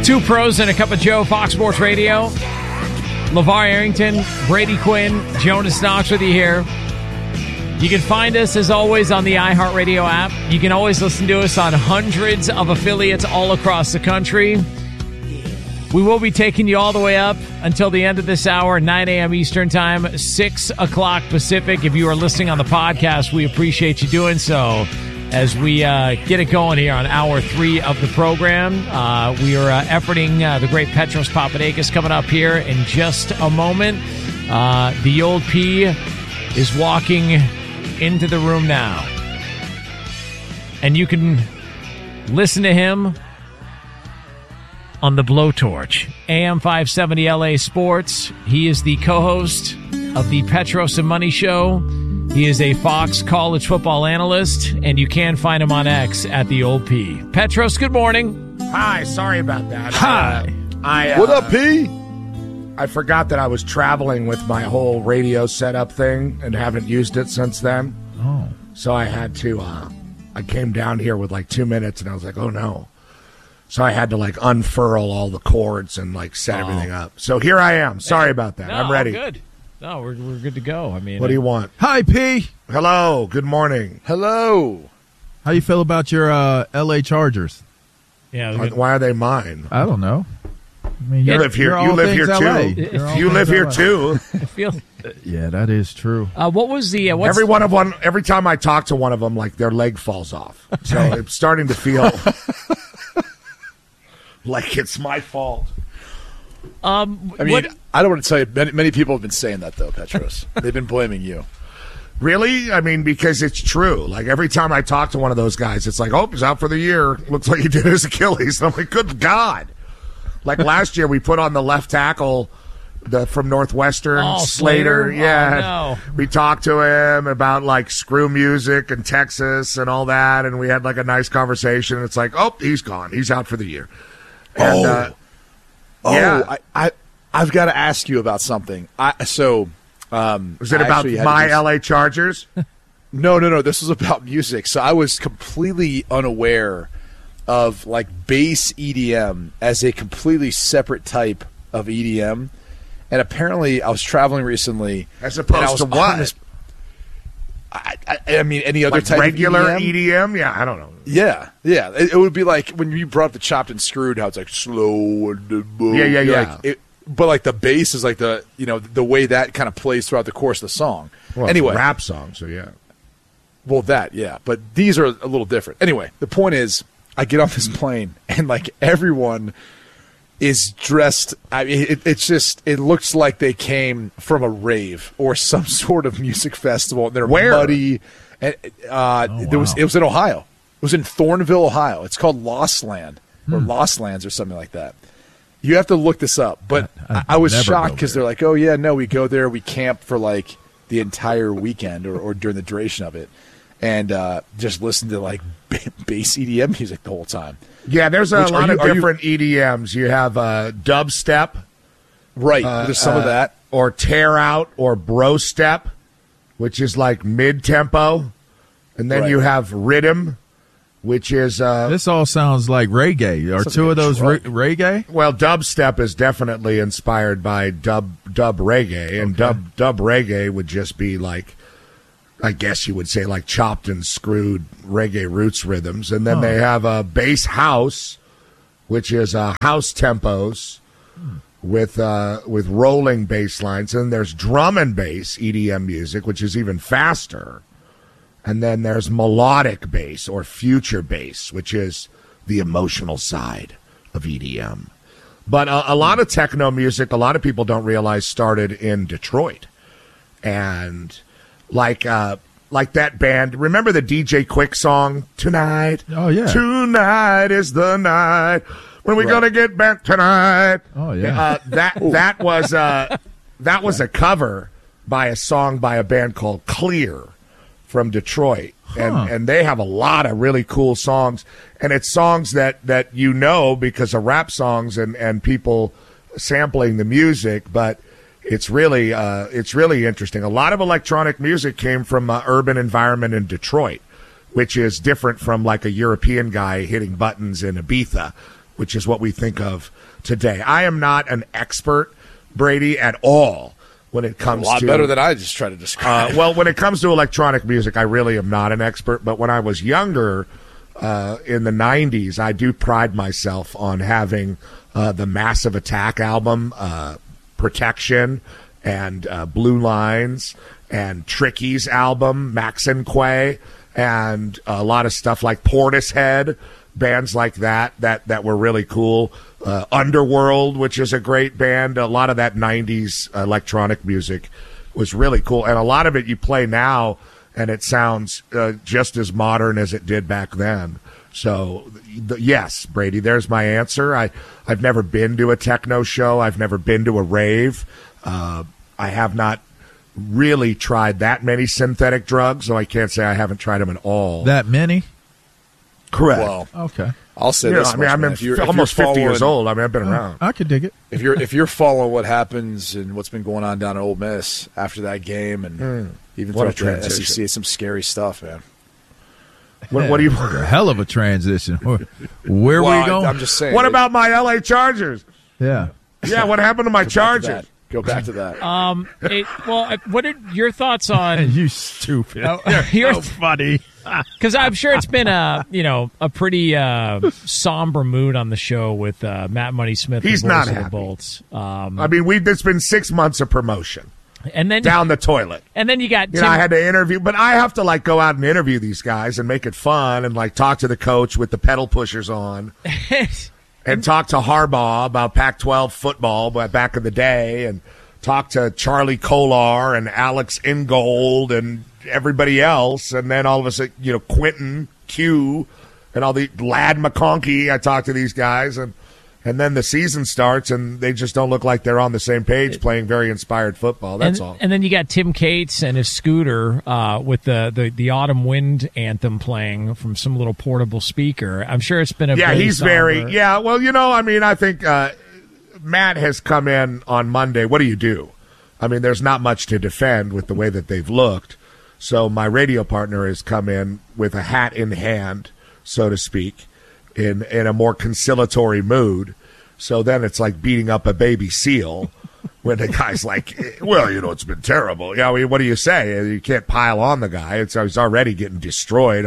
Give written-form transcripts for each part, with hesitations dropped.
Two pros and a cup of Joe, Fox Sports Radio. LeVar Arrington, Brady Quinn, Jonas Knox with you here. You can find us, as always, on the iHeartRadio app. You can always listen to us on hundreds of affiliates all across the country. We will be taking you all the way up until the end of this hour, 9 a.m. Eastern Time, 6 o'clock Pacific. If you are listening on the podcast, we appreciate you doing so. As we get it going here on hour 3 of the program, we are efforting the great Petros Papadakis coming up here in just a moment. The old P is walking into the room now. And you can listen to him on the Blowtorch, AM 570 LA Sports. He is the co-host of the Petros and Money Show. He is a Fox college football analyst, and you can find him on X at the old P. Petros, good morning. Hi, sorry about that. Hi. What up, P? I forgot that I was traveling with my whole radio setup thing and haven't used it since then. Oh. So I had to, I came down here with like 2 minutes, and I was like, oh no. So I had to like unfurl all the cords and like set everything up. So here I am. Sorry about that. No, I'm ready. Good. No, we're good to go. I mean, What do you want? Hi, P. Hello. Good morning. Hello. How you feel about your L.A. Chargers? Yeah. Why are they mine? I don't know. I mean, You live here. You live here too. You live here too. I feel. Yeah, that is true. What was the what's Every time I talk to one of them, like their leg falls off. So it's starting to feel like it's my fault. I mean, I don't want to tell you. Many people have been saying that, though, Petros. They've been blaming you. Really? I mean, because it's true. Like, every time I talk to one of those guys, it's like, oh, he's out for the year. Looks like he did his Achilles. And I'm like, good God. Like, last year, we put on the left tackle from Northwestern, Slater. Yeah. Oh, no. We talked to him about, like, screw music and Texas and all that. And we had, like, a nice conversation. It's like, oh, he's gone. He's out for the year. And, yeah. I've got to ask you about something. Was it about my LA Chargers? No. This was about music. So I was completely unaware of like bass EDM as a completely separate type of EDM. And apparently I was traveling recently. As opposed to what? I mean, any other like type regular of EDM? Yeah, I don't know. Yeah. It would be like when you brought up the Chopped and Screwed, how it's like slow and boom. Yeah. But like the bass is like the way that kind of plays throughout the course of the song. Well, anyway, it's a rap song, so yeah. Well, but these are a little different. Anyway, the point is, I get on this plane and like everyone is dressed. I mean, it looks like they came from a rave or some sort of music festival. They're muddy, and it was in Ohio. It was in Thornville, Ohio. It's called Lost Land or Lost Lands or something like that. You have to look this up, but I was shocked because they're like, oh yeah, no, we go there, we camp for like the entire weekend or during the duration of it, and just listen to like bass EDM music the whole time. Yeah, there's a lot of different EDMs. You have dubstep. Right, there's some of that. Or tear out or bro step, which is like mid-tempo. And then you have rhythm, which is... this all sounds like reggae. Are two of those reggae? Well, dubstep is definitely inspired by dub reggae. And dub reggae would just be like, I guess you would say like chopped and screwed reggae roots rhythms. And then they have a bass house, which is house tempos with rolling bass lines. And there's drum and bass EDM music, which is even faster. And then there's melodic bass or future bass, which is the emotional side of EDM. But a lot of techno music, a lot of people don't realize, started in Detroit. And like that band, remember the DJ Quick song, Tonight? Oh, yeah. Tonight is the night when we're going to get back tonight. Oh, yeah. That was a cover by a song by a band called Clear from Detroit. And they have a lot of really cool songs. And it's songs that you know because of rap songs and people sampling the music, but it's really interesting. A lot of electronic music came from urban environment in Detroit, which is different from like a European guy hitting buttons in Ibiza. which is what we think of today. I am not an expert, Brady, at all when it comes to... A lot better than I just try to describe. Well, when it comes to electronic music, I really am not an expert. But when I was younger, in the 90s, I do pride myself on having the Massive Attack album, Protection, and Blue Lines, and Tricky's album, Max and Quay, and a lot of stuff like Portishead, bands like that were really cool. Underworld, which is a great band. A lot of that 90s electronic music was really cool. And a lot of it you play now, and it sounds just as modern as it did back then. So, yes, Brady, there's my answer. I've never been to a techno show. I've never been to a rave. I have not really tried that many synthetic drugs, so I can't say I haven't tried them at all. That many? Correct. Well, okay. I'll say this. I'm almost 50 years old. I mean, I've been around. I could dig it. If you're following what happens and what's been going on down at Ole Miss after that game, and even throughout the SEC, it's some scary stuff, man. What do you? A hell of a transition. Where we going? I'm just saying. What about my LA Chargers? Yeah. Yeah, what happened to my Chargers? Go back to that. What are your thoughts on? You stupid. You're so funny. Because I'm sure it's been a pretty somber mood on the show with Matt Money Smith. He's not happy. Bolts. I mean, it's been 6 months of promotion. And then down the toilet. And then you got I had to interview, but I have to go out and interview these guys and make it fun and talk to the coach with the pedal pushers on. And talk to Harbaugh about Pac-12 football back in the day, and talk to Charlie Kolar and Alex Ingold and everybody else, and then all of a sudden, Quentin Q and all the Lad McConkey. I talk to these guys, and then the season starts, and they just don't look like they're on the same page playing very inspired football. That's all. And then you got Tim Cates and his scooter with the Autumn Wind anthem playing from some little portable speaker. I'm sure it's been he's very well, I think Matt has come in on Monday. What do you do? I mean, there's not much to defend with the way that they've looked. So my radio partner has come in with a hat in hand, so to speak, in a more conciliatory mood. So then it's like beating up a baby seal when the guy's like, well, it's been terrible. Yeah, what do you say? You can't pile on the guy. He's already getting destroyed.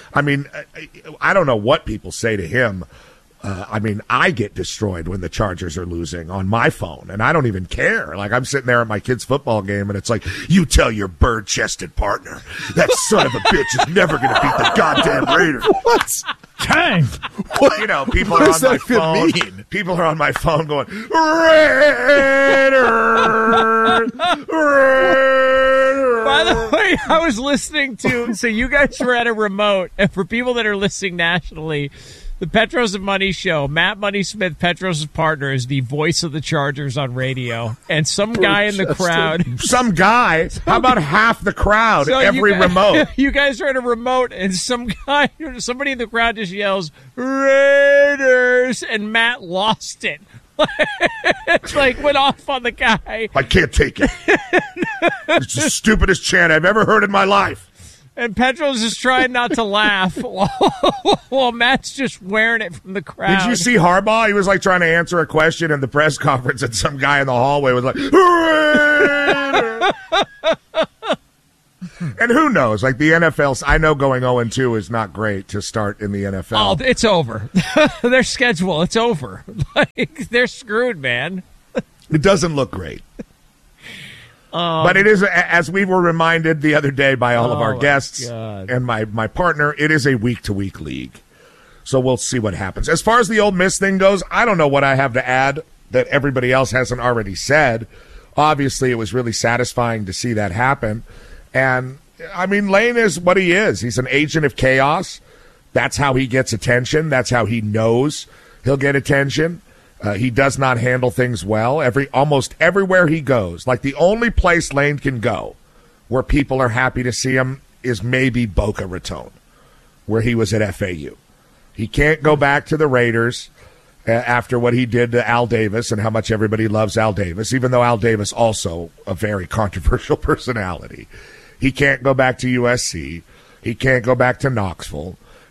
I don't know what people say to him. I get destroyed when the Chargers are losing on my phone, and I don't even care. I'm sitting there at my kid's football game, and it's like, you tell your bird-chested partner that son of a bitch is never going to beat the goddamn Raiders. What? Dang. What? People are on my phone. People are on my phone going, Raiders! Raiders! By the way, I was listening to, so you guys were at a remote, and for people that are listening nationally, the Petros and Money Show, Matt Money Smith, Petros' partner, is the voice of the Chargers on radio. And some guy in the crowd. Some guy? How about half the crowd, remote? You guys are at a remote, and somebody in the crowd just yells, Raiders, and Matt lost it. Went off on the guy. I can't take it. It's the stupidest chant I've ever heard in my life. And Petros is trying not to laugh while Matt's just wearing it from the crowd. Did you see Harbaugh? He was trying to answer a question in the press conference, and some guy in the hallway was like, and who knows? The NFL, I know going 0-2 is not great to start in the NFL. Oh, it's over. Their schedule, it's over. They're screwed, man. It doesn't look great. But it is, as we were reminded the other day by all of our guests and my partner, it is a week-to-week league. So we'll see what happens. As far as the Ole Miss thing goes, I don't know what I have to add that everybody else hasn't already said. Obviously, it was really satisfying to see that happen. And, Lane is what he is. He's an agent of chaos. That's how he gets attention. That's how he knows he'll get attention. He does not handle things well. Almost everywhere he goes, the only place Lane can go where people are happy to see him is maybe Boca Raton, where he was at FAU. He can't go back to the Raiders after what he did to Al Davis and how much everybody loves Al Davis, even though Al Davis also a very controversial personality. He can't go back to USC. He can't go back to Knoxville.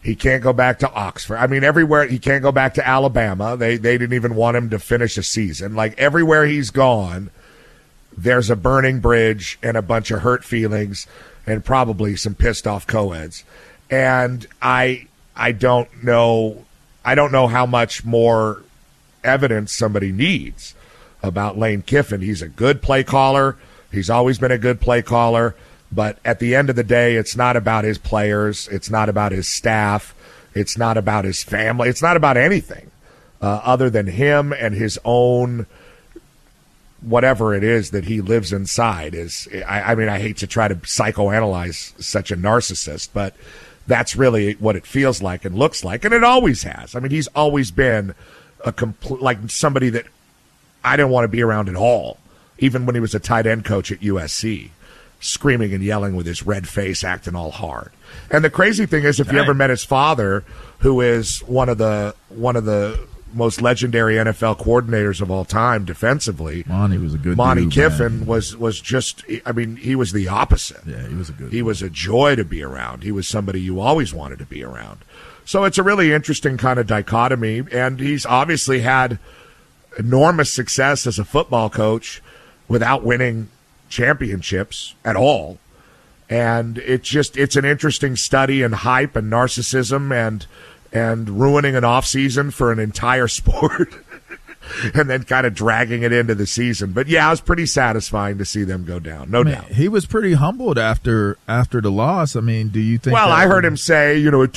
He can't go back to Oxford. I mean, everywhere. He can't go back to Alabama. They didn't even want him to finish a season. Like, everywhere he's gone, there's a burning bridge and a bunch of hurt feelings and probably some pissed off co-eds. And I don't know how much more evidence somebody needs about Lane Kiffin. He's a good play caller. He's always been a good play caller. But at the end of the day, it's not about his players. It's not about his staff. It's not about his family. It's not about anything other than him and his own whatever it is that he lives inside. I mean, I hate to try to psychoanalyze such a narcissist, but that's really what it feels like and looks like, and it always has. I mean, he's always been like somebody that I didn't want to be around at all, even when he was a tight end coach at USC. Screaming and yelling with his red face, acting all hard. And the crazy thing is, if you ever met his father, who is one of the most legendary NFL coordinators of all time defensively, Monty was a good Monty dude, Kiffin man. was just, I mean, he was the opposite. Yeah, he was a good He dude. was a joy to be around. He was somebody you always wanted to be around. So it's a really interesting kind of dichotomy, and he's obviously had enormous success as a football coach without winning championships at all. And it's an interesting study in hype and narcissism and ruining an off season for an entire sport and then kind of dragging it into the season. But yeah, it was pretty satisfying to see them go down. No doubt. He was pretty humbled after the loss. I mean, do you think? Well, I heard him say,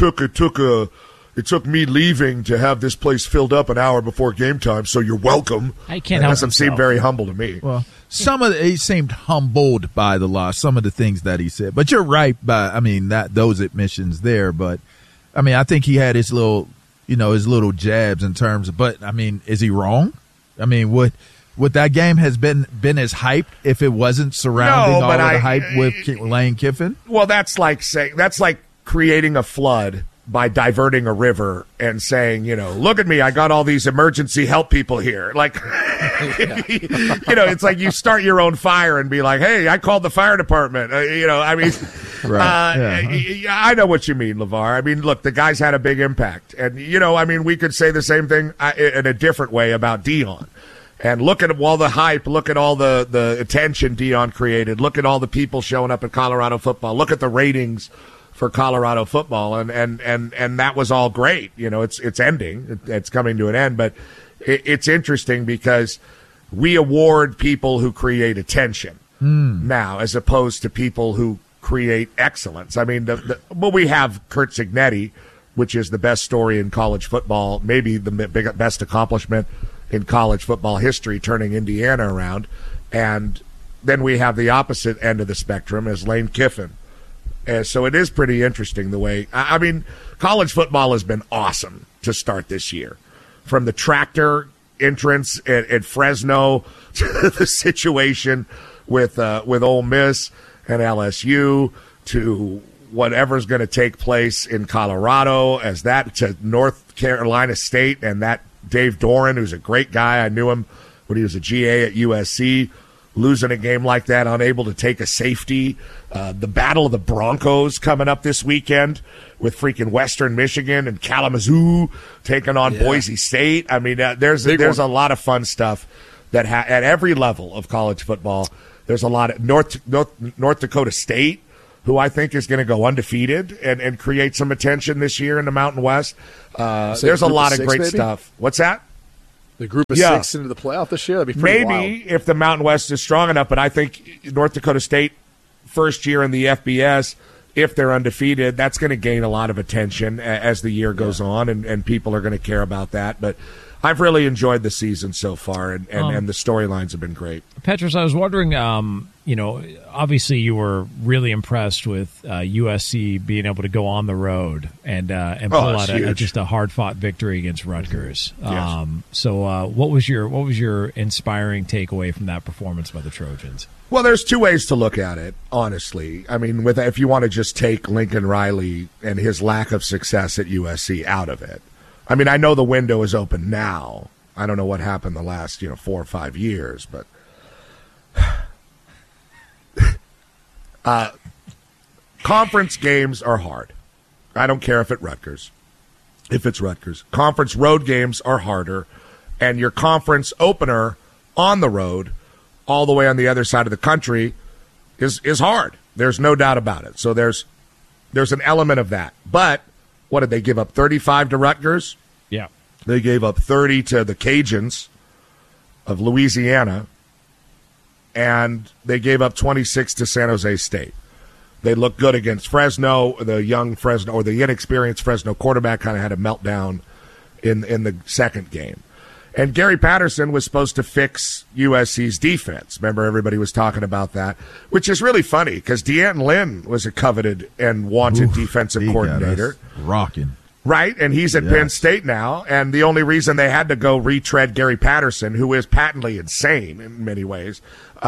it took me leaving to have this place filled up an hour before game time, so you're welcome. I can't That help doesn't seem himself. very humble to me. Well, he seemed humbled by the loss. Some of the things that he said, but you're right. Those admissions there. But I mean, I think he had his little jabs in terms of. But I mean, is he wrong? I mean, would that game has been as hyped if it wasn't surrounding all of the hype with Lane Kiffin? Well, that's like creating a flood by diverting a river and saying, look at me, I got all these emergency help people here. Like, it's like you start your own fire and be like, hey, I called the fire department. Right. I know what you mean, LeVar. I mean, look, the guy's had a big impact. And, we could say the same thing in a different way about Deion. And look at all the hype. Look at all the attention Deion created. Look at all the people showing up at Colorado football. Look at the ratings for Colorado football, and that was all great. It's ending. It's coming to an end, but it's interesting because we award people who create attention now as opposed to people who create excellence. I mean, we have Curt Cignetti, which is the best story in college football, maybe the best accomplishment in college football history, turning Indiana around. And then we have the opposite end of the spectrum as Lane Kiffin. So it is pretty interesting the way, college football has been awesome to start this year. From the tractor entrance at Fresno to the situation with Ole Miss and LSU to whatever's going to take place in Colorado to North Carolina State and that Dave Doran, who's a great guy. I knew him when he was a GA at USC. Losing a game like that, unable to take a safety. The Battle of the Broncos coming up this weekend with freaking Western Michigan and Kalamazoo taking on Boise State. I mean, there's a lot of fun stuff that at every level of college football. There's a lot of North Dakota State, who I think is going to go undefeated and create some attention this year in the Mountain West. There's a lot of great stuff. What's that? The group of 6 into the playoff this year? That'd be pretty maybe wild. If the Mountain West is strong enough, but I think North Dakota State, first year in the FBS, if they're undefeated, that's going to gain a lot of attention as the year goes on, and people are going to care about that. But I've really enjoyed the season so far, and the storylines have been great. Petros, I was wondering, obviously you were really impressed with USC being able to go on the road and pull out just a hard-fought victory against Rutgers. Yes. So what was your inspiring takeaway from that performance by the Trojans? Well, there's two ways to look at it, honestly. I mean, if you want to just take Lincoln Riley and his lack of success at USC out of it. I mean, I know the window is open now. I don't know what happened the last, 4 or 5 years, but conference games are hard. I don't care if it's Rutgers. Conference road games are harder, and your conference opener on the road, all the way on the other side of the country, is hard. There's no doubt about it. So there's an element of that. But what did they give up? 35 to Rutgers? Yeah. They gave up 30 to the Cajuns of Louisiana, and they gave up 26 to San Jose State. They looked good against Fresno. The young Fresno, or the inexperienced Fresno quarterback, kind of had a meltdown in the second game. And Gary Patterson was supposed to fix USC's defense. Remember, everybody was talking about that, which is really funny because Deanton Lynn was a coveted and wanted defensive coordinator. Rocking. Right, and he's at Penn State now, and the only reason they had to go retread Gary Patterson, who is patently insane in many ways,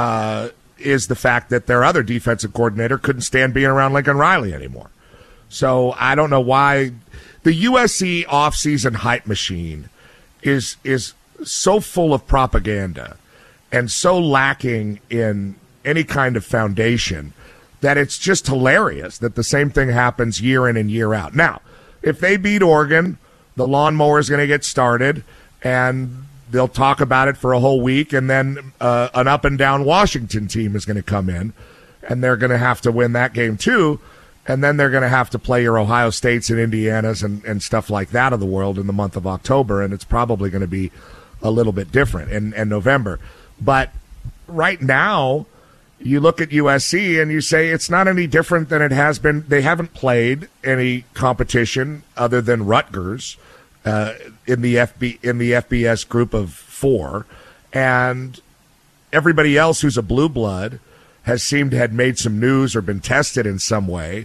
is the fact that their other defensive coordinator couldn't stand being around Lincoln Riley anymore. So I don't know why the USC offseason hype machine is so full of propaganda and so lacking in any kind of foundation that it's just hilarious that the same thing happens year in and year out. Now, if they beat Oregon, the lawnmower is going to get started, and they'll talk about it for a whole week, and then an up-and-down Washington team is going to come in, and they're going to have to win that game too, and then they're going to have to play your Ohio States and Indianas and stuff like that of the world in the month of October, and it's probably going to be a little bit different in November. But right now, you look at USC and you say it's not any different than it has been. They haven't played any competition other than Rutgers in the FBS group of 4, and everybody else who's a blue blood has seemed to have made some news or been tested in some way,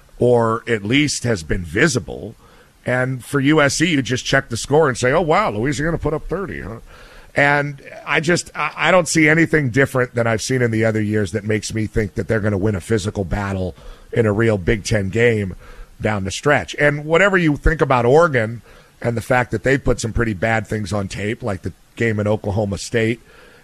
or at least has been visible. And for USC, you just check the score and say, "Oh wow, Louisiana put up 30." Huh? And I don't see anything different than I've seen in the other years that makes me think that they're going to win a physical battle in a real Big Ten game down the stretch. And whatever you think about Oregon and the fact that they put some pretty bad things on tape, like the game in Oklahoma State,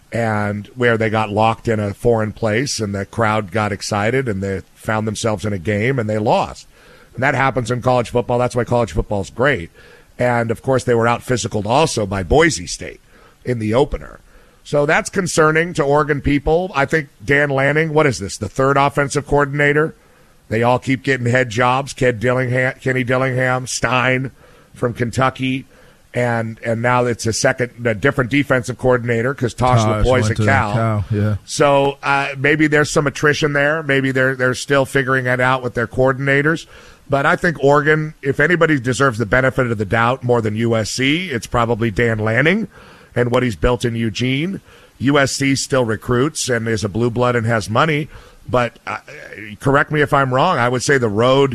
and where they got locked in a foreign place and the crowd got excited and they found themselves in a game and they lost. And that happens in college football. That's why college football is great. And, of course, they were out-physicaled also by Boise State in the opener. So that's concerning to Oregon people. I think Dan Lanning, what is this, the third offensive coordinator? They all keep getting head jobs. Kenny Dillingham, Stein from Kentucky, and now it's a different defensive coordinator because Tosh LaPoy's at Cal. Yeah. So maybe there's some attrition there. Maybe they're still figuring it out with their coordinators. But I think Oregon, if anybody deserves the benefit of the doubt more than USC, it's probably Dan Lanning and what he's built in Eugene. USC still recruits and is a blue blood and has money. But correct me if I'm wrong, I would say the road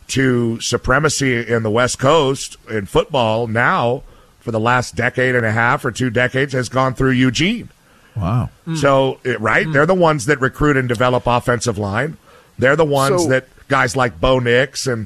to supremacy in the West Coast in football now for the last decade and a half or 2 decades has gone through Eugene. Wow. So, right? They're the ones that recruit and develop offensive line. They're the ones that guys like Bo Nix and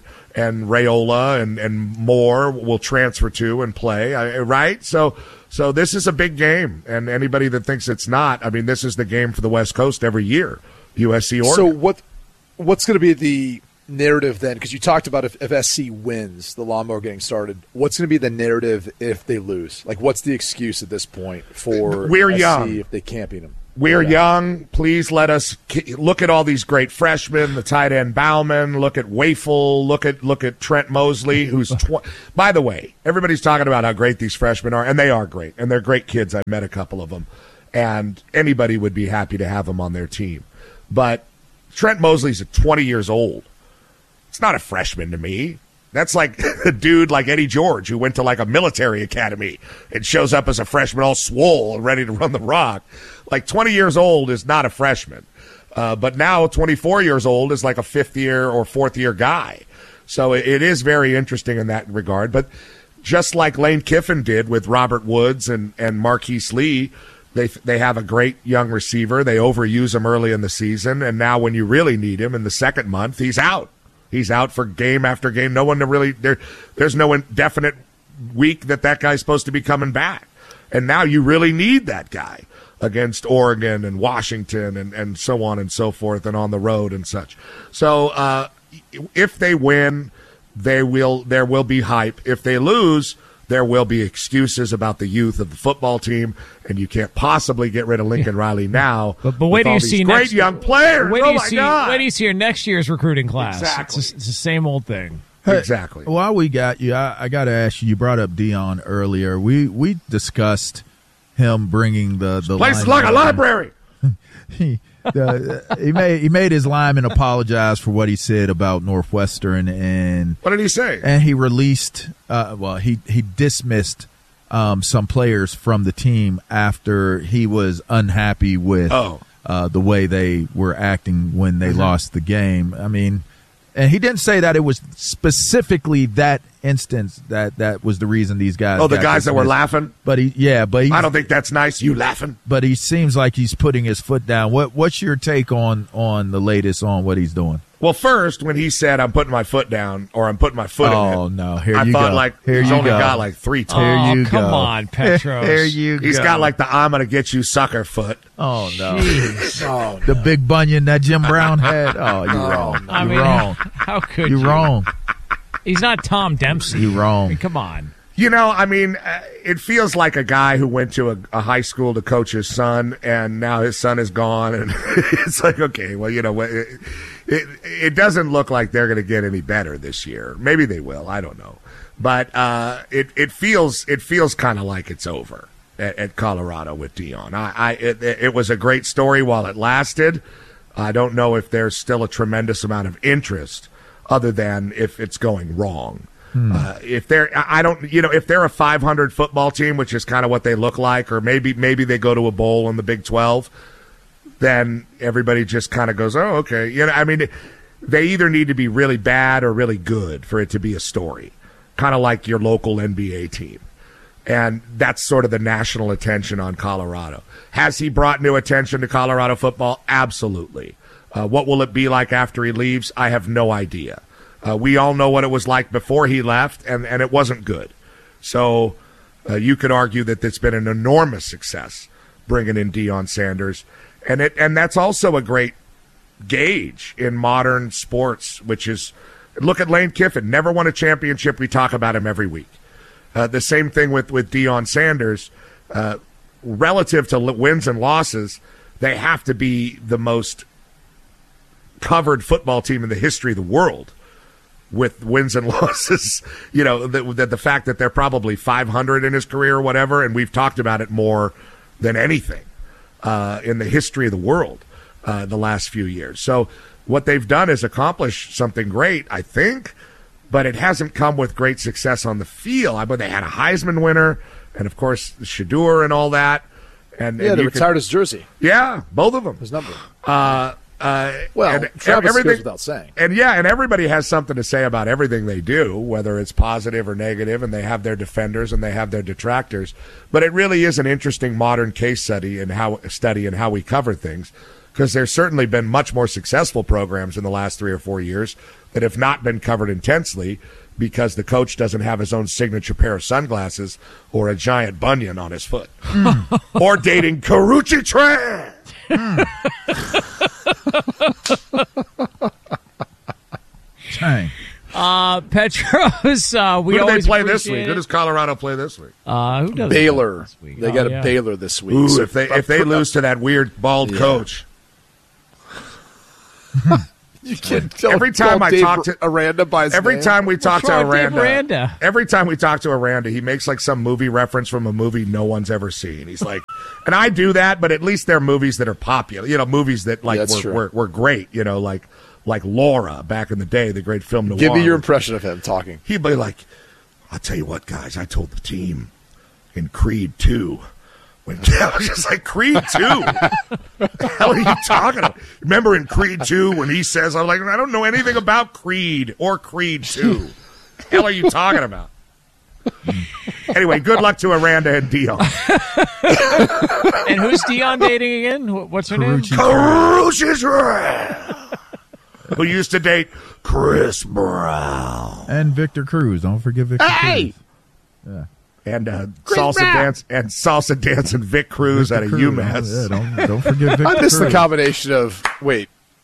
Raiola and Moore will transfer to and play, right? So this is a big game, and anybody that thinks it's not, I mean, this is the game for the West Coast every year, USC Oregon. So what's going to be the narrative then? Because you talked about if SC wins, the lawnmower getting started, what's going to be the narrative if they lose? Like, what's the excuse at this point for We're SC young. if they can't beat them? We're young. Please let us look at all these great freshmen. The tight end Bauman. Look at Wafel. Look at Trent Mosley, who's. By the way, everybody's talking about how great these freshmen are, and they are great, and they're great kids. I've met a couple of them, and anybody would be happy to have them on their team. But Trent Mosley's 20 years old. It's not a freshman to me. That's like a dude like Eddie George who went to like a military academy and shows up as a freshman all swole and ready to run the rock. Like 20 years old is not a freshman. But now 24 years old is like a 5th year or 4th year guy. So it is very interesting in that regard. But just like Lane Kiffin did with Robert Woods and Marquise Lee, they have a great young receiver. They overuse him early in the season. And now when you really need him in the second month, he's out. He's out for game after game. No one to really there's no indefinite week that guy's supposed to be coming back. And now you really need that guy against Oregon and Washington and so on and so forth and on the road and such. So if they win, there will be hype. If they lose, there will be excuses about the youth of the football team, and you can't possibly get rid of Lincoln Riley now. But wait till you see great young players. Wait God! Wait till you see your next year's recruiting class. Exactly. It's the same old thing. Hey, exactly. While we got you, I got to ask you. You brought up Dion earlier. We discussed him bringing the place is like a library. He made his lineman apologize for what he said about Northwestern, and What did he say? and he released. He dismissed some players from the team after he was unhappy with the way they were acting when they lost the game. I mean, and he didn't say that it was specifically that instance that was the reason these guys. The guys that were laughing. But I don't think that's nice. You laughing? But he seems like he's putting his foot down. What's your take on the latest on what he's doing? Well, first, when he said, I'm putting my foot down, or I'm putting my foot in it. Oh, no. Here I you thought, go. like, Here he's you only go. got, like, 3 toes. Here you come go. on, Petros. Here you He's go. got, like, the I'm going to get you sucker foot. Oh, no. Jeez. The big bunion that Jim Brown had. Oh, you're wrong. I You're mean, wrong. how could you? You're wrong. He's not Tom Dempsey. You're wrong. I mean, come on. You know, I mean, it feels like a guy who went to a high school to coach his son, and now his son is gone, and it's like, okay, well, you know, it doesn't look like they're going to get any better this year. Maybe they will. I don't know, but it feels kind of like it's over at Colorado with Dion. It was a great story while it lasted. I don't know if there's still a tremendous amount of interest, other than if it's going wrong. If they're a 500 football team, which is kind of what they look like, or maybe they go to a bowl in the Big 12, then everybody just kind of goes, oh, okay. You know, I mean, they either need to be really bad or really good for it to be a story, kind of like your local NBA team. And that's sort of the national attention on Colorado. Has he brought new attention to Colorado football? Absolutely. What will it be like after he leaves? I have no idea. We all know what it was like before he left, and it wasn't good. So you could argue that it's been an enormous success bringing in Deion Sanders. And that's also a great gauge in modern sports, which is, look at Lane Kiffin, never won a championship. We talk about him every week. The same thing with Deion Sanders. Relative to wins and losses, they have to be the most covered football team in the history of the world with wins and losses. You know, the fact that they're probably 500 in his career or whatever, and we've talked about it more than anything in the history of the world the last few years. So what they've done is accomplish something great, I think, but it hasn't come with great success on the field. But they had a Heisman winner, and of course Shedeur and all that. And they retired his jersey. Yeah, both of them. His number. And Travis everything goes without saying. And everybody has something to say about everything they do, whether it's positive or negative, and they have their defenders and they have their detractors. But it really is an interesting modern case study in how we cover things, because there's certainly been much more successful programs in the last 3 or 4 years that have not been covered intensely because the coach doesn't have his own signature pair of sunglasses or a giant bunion on his foot. Or dating Karuchi Tran. Dang. Petros, Who do they play this week? Who does Colorado play this week? Who does Baylor. This week? They got a Baylor this week. Ooh, So if they lose to that weird bald coach. you can Every time I talk to Aranda by his every name. time we talk to wrong with Dave Aranda, Aranda? every time we talk to Aranda, he makes like some movie reference from a movie no one's ever seen. He's like, and I do that, but at least they're movies that are popular. You know, movies that like were great. You know, like Laura back in the day, the great film noir. Give me your impression of him talking. He'd be like, I'll tell you what, guys, I told the team in Creed 2. When I was just like, Creed 2? What the hell are you talking about? Remember in Creed 2 when he says, I'm like, I don't know anything about Creed or Creed 2. What the hell are you talking about? Anyway, good luck to Aranda and Dion. And who's Dion dating again? What's her name? Karuchi Tran, who used to date Chris Brown. And Victor Cruz. Don't forget Victor Cruz. Yeah. And salsa dancing Vic Cruz out of UMass. Yeah, don't forget Victor I missed Cruz. the combination of, wait,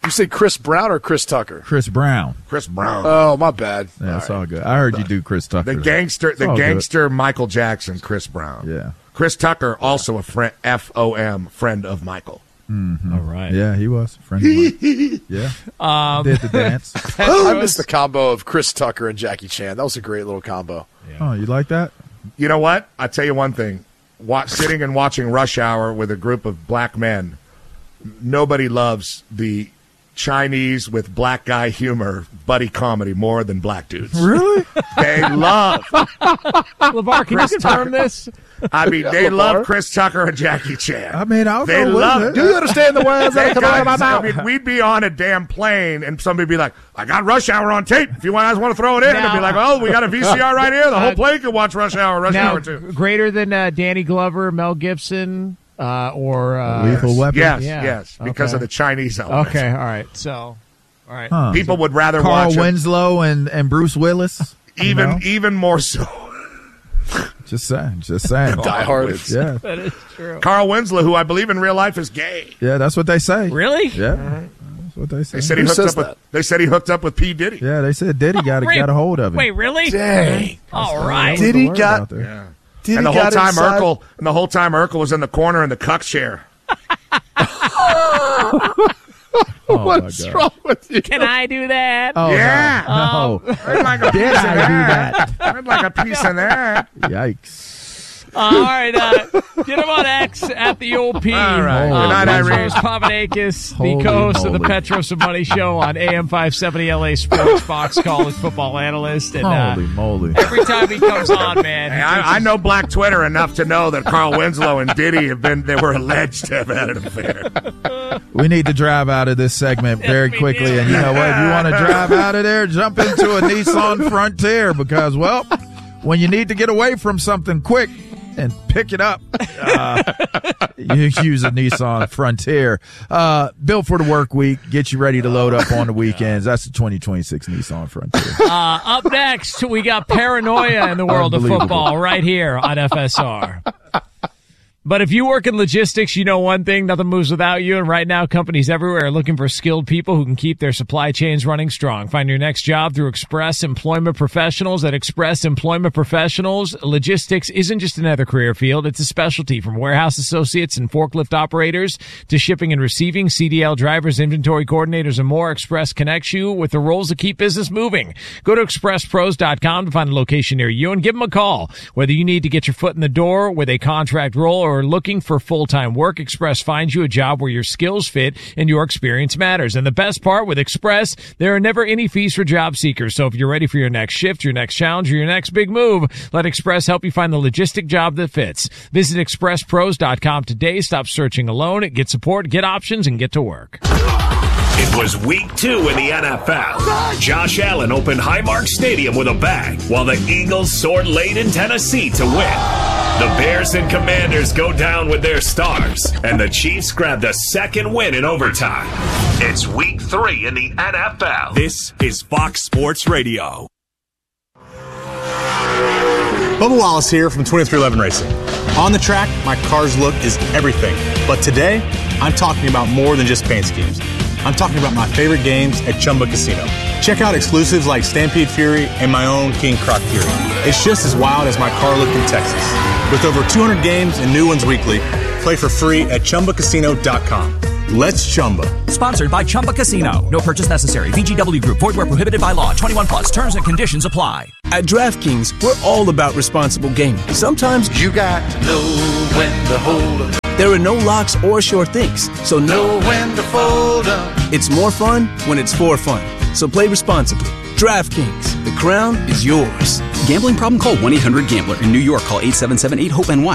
You say Chris Brown or Chris Tucker? Chris Brown. Chris Brown. Oh, my bad. Yeah, it's all good. I heard you do Chris Tucker. The gangster Michael Jackson, Chris Brown. Yeah. Chris Tucker, also a friend, FOM, friend of Michael. Mm-hmm. All right. Yeah, he was a friend of mine. Yeah. Did the dance. I missed the combo of Chris Tucker and Jackie Chan. That was a great little combo. Yeah. Oh, you like that? You know what? I tell you one thing. Sitting and watching Rush Hour with a group of black men, nobody loves the Chinese with black guy humor buddy comedy more than black dudes. Really? They love. LeVar, can you confirm this? I mean, they love Chris Tucker and Jackie Chan. I mean, I'll They go with love it. Do you understand the words that come out of my mouth? I mean, we'd be on a damn plane, and somebody'd be like, "I got Rush Hour on tape. If you guys want to throw it in," and they'd be like, "Oh, we got a VCR right here. The whole plane can watch Rush Hour. Rush Now, Hour 2." greater than Danny Glover, Mel Gibson, or Lethal Weapon? Yes, because Okay. of the Chinese element. Okay, all right. So, all right. Huh. People would rather Carl watch it, Winslow and Bruce Willis. you know? even more so. Just saying. Die Hard. Yeah. That is true. Carl Winslow, who I believe in real life is gay. Yeah, that's what they say. Really? Yeah. That's what they say. They said he Who hooked says up with. They said he hooked up with P. Diddy. Yeah, they said Diddy got a hold of him. Wait, really? Dang. All right. That was the Diddy word got- out there. Yeah. Did And he the whole got time inside? Urkel was in the corner in the cuck chair. Oh, my What's God. wrong with you? Can I do that? Oh, Yeah. No. I'd like a piece Did of I do that? I'd like a piece of that. Yikes. All right. Get him on X at the old P. All right. Good night, Irene. Petros Papadakis, the Holy co-host of the moly. Petros and Money Show on AM 570 LA Sports, Fox college football analyst. And Holy moly. every time he comes on, man, Hey, he I takes know Black Twitter enough to know that Carl Winslow and Diddy they were alleged to have had an affair. We need to drive out of this segment very we quickly. do. And you know what? If you want to drive out of there, jump into a Nissan Frontier because, well, when you need to get away from something quick and pick it up, you use a Nissan Frontier. Built for the work week. Get you ready to load up on the weekends. That's the 2026 Nissan Frontier. up next, we got paranoia in the world of Unbelievable. football right here on FSR. But if you work in logistics, you know one thing, nothing moves without you. And right now, companies everywhere are looking for skilled people who can keep their supply chains running strong. Find your next job through Express Employment Professionals. At Express Employment Professionals, logistics isn't just another career field. It's a specialty, from warehouse associates and forklift operators to shipping and receiving, CDL drivers, inventory coordinators, and more. Express connects you with the roles that keep business moving. Go to expresspros.com to find a location near you and give them a call. Whether you need to get your foot in the door with a contract role or looking for full-time work, Express finds you a job where your skills fit and your experience matters. And the best part, with Express, there are never any fees for job seekers. So if you're ready for your next shift, your next challenge, or your next big move, let Express help you find the logistic job that fits. Visit expresspros.com today. Stop searching alone. Get support, get options, and get to work. It was week 2 in the NFL. Josh Allen opened Highmark Stadium with a bang, while the Eagles soared late in Tennessee to win. The Bears and Commanders go down with their stars, and the Chiefs grabbed a second win in overtime. It's week 3 in the NFL. This is Fox Sports Radio. Bubba Wallace here from 2311 Racing. On the track, my car's look is everything. But today, I'm talking about more than just paint schemes. I'm talking about my favorite games at Chumba Casino. Check out exclusives like Stampede Fury and my own King Croc Fury. It's just as wild as my car look in Texas. With over 200 games and new ones weekly, play for free at ChumbaCasino.com. Let's Chumba. Sponsored by Chumba Casino. No purchase necessary. VGW Group. Void where prohibited by law. 21 plus. Terms and conditions apply. At DraftKings, we're all about responsible gaming. Sometimes You got to know when to hold 'em, there are no locks or sure things, so know when to fold 'em. it's more fun when it's for fun. So play responsibly. DraftKings, the crown is yours. Gambling problem? Call 1-800-GAMBLER. In New York, call 877-8-HOPE-NY.